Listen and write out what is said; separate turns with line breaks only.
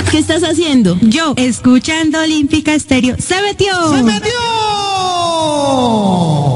¿Qué estás haciendo?
Yo, escuchando Olímpica Estéreo. ¡Se metió!
¡Se metió!